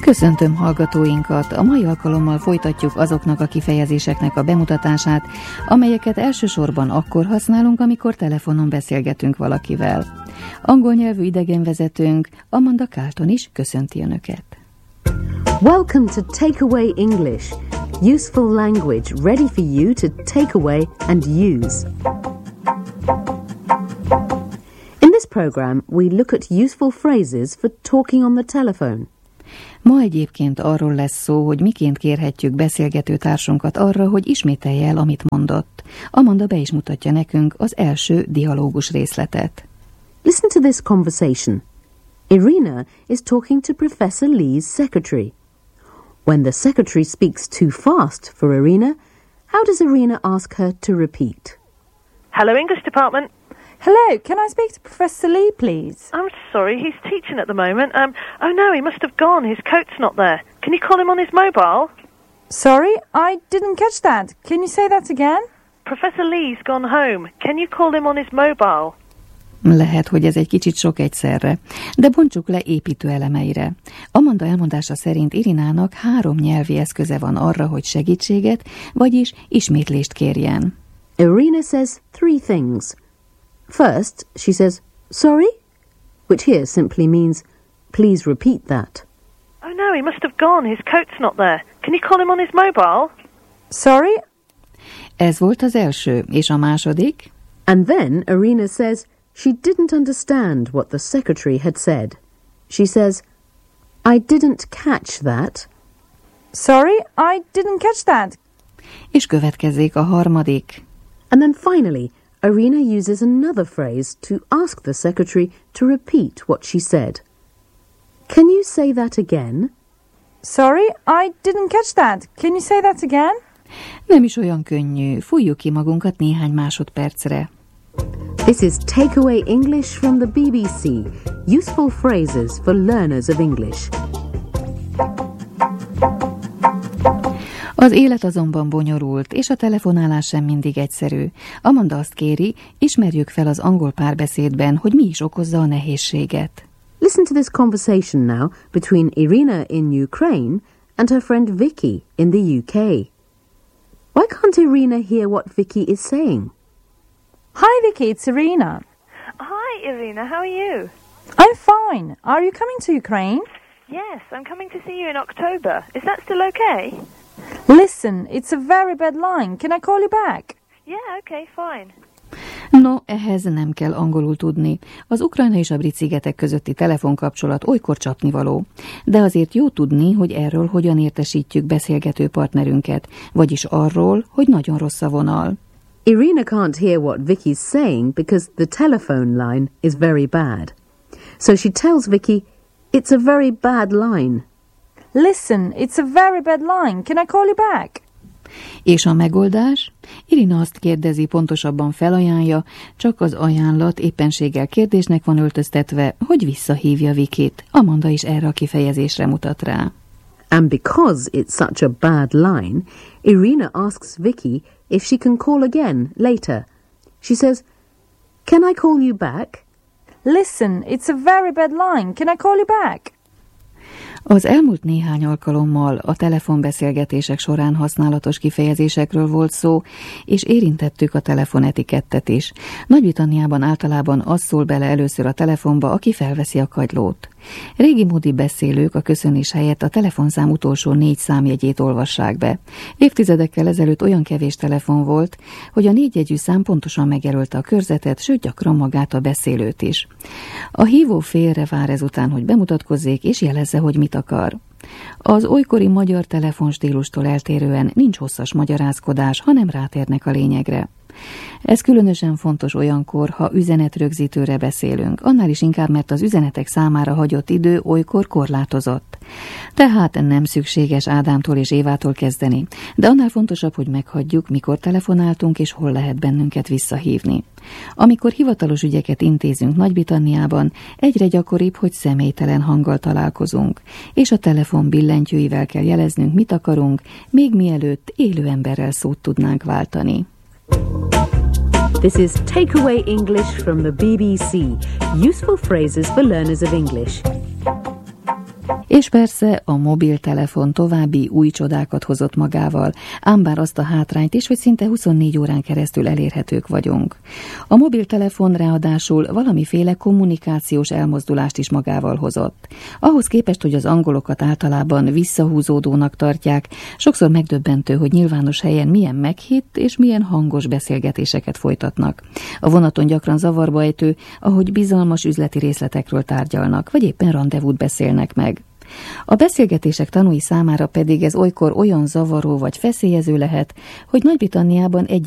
Köszöntöm hallgatóinkat! A mai alkalommal folytatjuk azoknak a kifejezéseknek a bemutatását, amelyeket elsősorban akkor használunk, amikor telefonon beszélgetünk valakivel. Angol nyelvű idegenvezetőnk, Amanda Carlton is köszönti Önöket. Welcome to Takeaway English, useful language ready for you to take away and use. In this program, we look at useful phrases for talking on the telephone. Ma egyébként arról lesz szó, hogy miként kérhetjük beszélgető társunkat arra, hogy ismételje el, amit mondott. Amanda be is mutatja nekünk az első dialógus részletet. Listen to this conversation. Irina is talking to Professor Lee's secretary. When the secretary speaks too fast for Irina, how does Irina ask her to repeat? Hello, English department. Hello, can I speak to Professor Lee, please? I'm sorry, he's teaching at the moment. Oh no, he must have gone. His coat's not there. Can you call him on his mobile? Sorry, I didn't catch that. Can you say that again? Professor Lee's gone home. Can you call him on his mobile? Lehet, hogy ez egy kicsit sok egyszerre, de bontsuk le építő elemeire. Amanda elmondása szerint Irinának 3 nyelvi eszköze van arra, hogy segítséget, vagyis ismétlést kérjen. Irina says 3 things. First, she says, sorry, which here simply means, please repeat that. Oh no, he must have gone. His coat's not there. Can you call him on his mobile? Sorry? Ez volt az első, és a második? And then Irina says she didn't understand what the secretary had said. She says, I didn't catch that. Sorry, I didn't catch that. És következzék a harmadik. And then finally, Irina uses another phrase to ask the secretary to repeat what she said. Can you say that again? Sorry, I didn't catch that. Can you say that again? Nem is olyan könnyű, fújjuk ki magunkat néhány másodpercre. This is Takeaway English from the BBC. Useful phrases for learners of English. Az élet azonban bonyolult, és a telefonálás sem mindig egyszerű. Amanda azt kéri, ismerjük fel az angol párbeszédben, hogy mi is okozza a nehézséget. Listen to this conversation now between Irina in Ukraine and her friend Vicky in the UK. Why can't Irina hear what Vicky is saying? Hi, Vicky, it's Irina. Hi, Irina. How are you? I'm fine. Are you coming to Ukraine? Yes, I'm coming to see you in October. Is that still okay? Listen, it's a very bad line. Can I call you back? Yeah, okay, fine. No, ehhez nem kell angolul tudni. Az Ukrajna és a Brit-szigetek közötti telefonkapcsolat olykor csapnivaló. De azért jó tudni, hogy erről hogyan értesítjük beszélgető partnerünket, vagyis arról, hogy nagyon rossz a vonal. Irina can't hear what Vicky's saying because the telephone line is very bad. So she tells Vicky, it's a very bad line. Listen, it's a very bad line. Can I call you back? És a megoldás? Irina azt kérdezi, pontosabban felajánlja, csak az ajánlat éppenséggel kérdésnek van öltöztetve, hogy visszahívja Vikit. Amanda is erre a kifejezésre mutat rá. And because it's such a bad line, Irina asks Vicky if she can call again later. She says, can I call you back? Listen, it's a very bad line. Can I call you back? Az elmúlt néhány alkalommal a telefonbeszélgetések során használatos kifejezésekről volt szó, és érintettük a telefonetikettet is. Nagy-Britanniában általában az szól bele először a telefonba, aki felveszi a kagylót. Régi módi beszélők a köszönés helyett a telefonszám utolsó 4 számjegyét olvassák be. Évtizedekkel ezelőtt olyan kevés telefon volt, hogy a 4 jegyű szám pontosan megjelölte a körzetet, sőt gyakran magát a beszélőt is. A hívó félre vár ezután, hogy bemutatkozzék és jelezze, hogy mit akar. Az olykori magyar telefonstílustól eltérően nincs hosszas magyarázkodás, hanem rátérnek a lényegre. Ez különösen fontos olyankor, ha üzenetrögzítőre beszélünk, annál is inkább, mert az üzenetek számára hagyott idő olykor korlátozott. Tehát nem szükséges Ádámtól és Évától kezdeni, de annál fontosabb, hogy meghagyjuk, mikor telefonáltunk és hol lehet bennünket visszahívni. Amikor hivatalos ügyeket intézünk Nagy-Britanniában, egyre gyakoribb, hogy személytelen hanggal találkozunk, és a telefon billentyűivel kell jeleznünk, mit akarunk, még mielőtt élő emberrel szót tudnánk váltani. This is Takeaway English from the BBC. Useful phrases for learners of English. És persze a mobiltelefon további új csodákat hozott magával, ám bár azt a hátrányt is, hogy szinte 24 órán keresztül elérhetők vagyunk. A mobiltelefon ráadásul valamiféle kommunikációs elmozdulást is magával hozott. Ahhoz képest, hogy az angolokat általában visszahúzódónak tartják, sokszor megdöbbentő, hogy nyilvános helyen milyen meghitt és milyen hangos beszélgetéseket folytatnak. A vonaton gyakran zavarba ejtő, ahogy bizalmas üzleti részletekről tárgyalnak, vagy éppen randevút beszélnek meg. A beszélgetések tanúi számára pedig ez olykor olyan zavaró vagy feszélyező lehet, hogy Nagy-Britanniában